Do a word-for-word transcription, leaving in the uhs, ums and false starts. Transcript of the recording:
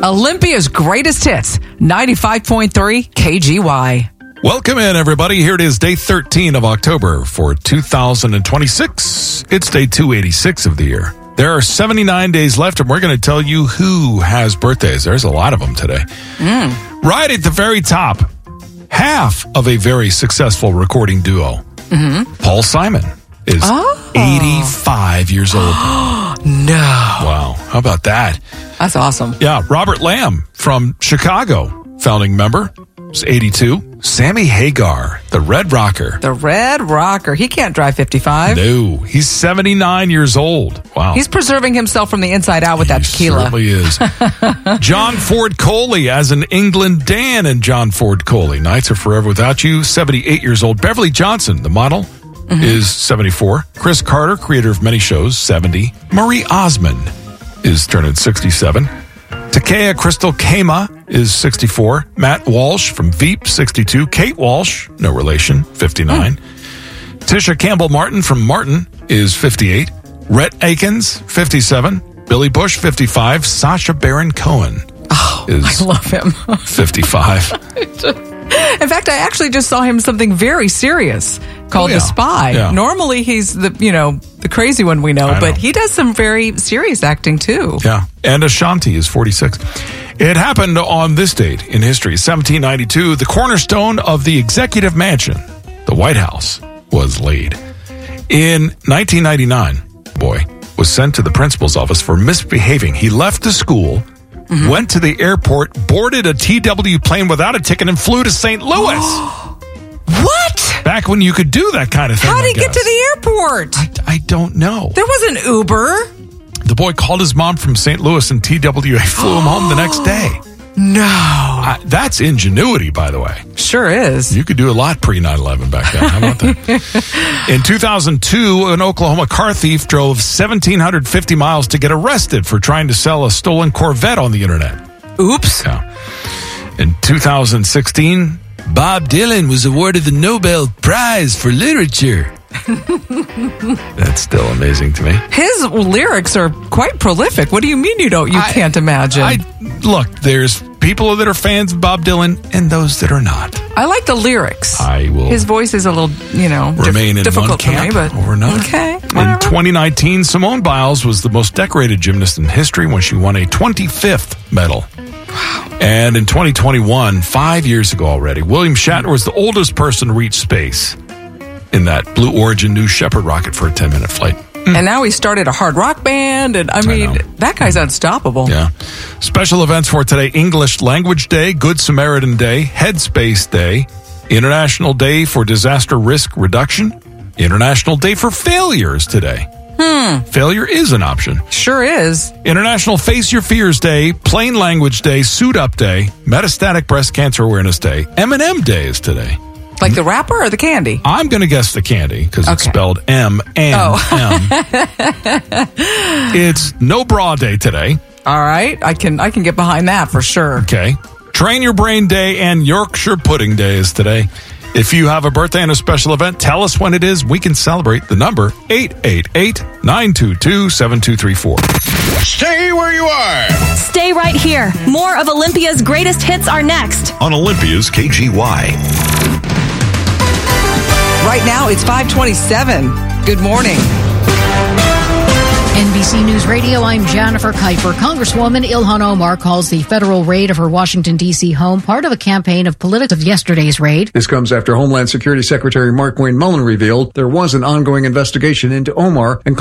Olympia's greatest hits, ninety-five point three K G Y. Welcome in, everybody. Here it is, day thirteen of October for two thousand twenty-six. It's day two eighty-six of the year. There are seventy-nine days left, and we're going to tell you who has birthdays. There's a lot of them today. Mm. Right at the very top, half of a very successful recording duo, mm-hmm. Paul Simon, is oh. eighty-five years old. No. Wow. How about that? That's awesome. Yeah. Robert Lamb from Chicago, founding member, is eighty-two. Sammy Hagar, the Red Rocker. The Red Rocker. He can't drive fifty-five. No. He's seventy-nine years old. Wow. He's preserving himself from the inside out with he that tequila. He certainly is. John Ford Coley as an England Dan and John Ford Coley. Nights Are Forever Without You, seventy-eight years old. Beverly Johnson, the model, mm-hmm. is seventy-four. Chris Carter, creator of many shows, seventy. Marie Osmond is turning sixty-seven. Takea Crystal Kama is sixty-four. Matt Walsh from Veep, sixty-two. Kate Walsh, no relation, fifty-nine. Mm. Tisha Campbell Martin from Martin is fifty-eight. Rhett Akins, fifty-seven. Billy Bush, fifty-five. Sacha Baron Cohen oh, is I love him. fifty-five. In fact, I actually just saw him something very serious called oh, yeah. The Spy. Yeah. Normally, he's the, you know, the crazy one we know, I but know. he does some very serious acting too. Yeah. And Ashanti is forty-six. It happened on this date in history, seventeen ninety-two. The cornerstone of the Executive Mansion, the White House, was laid. In nineteen ninety-nine, boy was sent to the principal's office for misbehaving. He left the school, mm-hmm. went to the airport, boarded a T W plane without a ticket, and flew to Saint Louis. What? Back when you could do that kind of thing. How did I he get guess. to the airport? I, I don't know. There was an Uber. The boy called his mom from Saint Louis, and T W A flew him home the next day. No. Uh, that's ingenuity, by the way. Sure is. You could do a lot pre nine eleven back then. How about that? In two thousand two, an Oklahoma car thief drove one thousand seven hundred fifty miles to get arrested for trying to sell a stolen Corvette on the internet. Oops. Yeah. In two thousand sixteen, Bob Dylan was awarded the Nobel Prize for Literature. That's still amazing to me. His lyrics are quite prolific. What do you mean you don't? You I, can't imagine. I, look, there's people that are fans of Bob Dylan and those that are not. I like the lyrics. I will. His voice is a little, you know, remain dif- in difficult one camp for me, but or not. Okay. In Whatever. twenty nineteen, Simone Biles was the most decorated gymnast in history when she won a twenty-fifth medal. Wow. And in twenty twenty-one, five years ago already, William Shatner was the oldest person to reach space in that Blue Origin New Shepard rocket for a ten-minute flight. And now he started a hard rock band, and I mean, I that guy's unstoppable. Yeah. Special events for today: English Language Day, Good Samaritan Day, Headspace Day, International Day for Disaster Risk Reduction, International Day for Failures today. Hmm. Failure is an option. Sure is. International Face Your Fears Day, Plain Language Day, Suit Up Day, Metastatic Breast Cancer Awareness Day, M and M Day is today. Like the wrapper or the candy? I'm going to guess the candy because it's Okay. spelled M and M. Oh. It's No Bra Day today. All right. I can I can get behind that for sure. Okay. Train Your Brain Day and Yorkshire Pudding Day is today. If you have a birthday and a special event, tell us when it is. We can celebrate. The number, eight eight eight, nine two two, seven two three four. Stay where you are. Stay right here. More of Olympia's greatest hits are next. On Olympia's K G Y. Right now, it's five twenty-seven. Good morning. N B C News Radio, I'm Jennifer Kuiper. Congresswoman Ilhan Omar calls the federal raid of her Washington, D C home part of a campaign of politics of yesterday's raid. This comes after Homeland Security Secretary Mark Wayne Mullen revealed there was an ongoing investigation into Omar and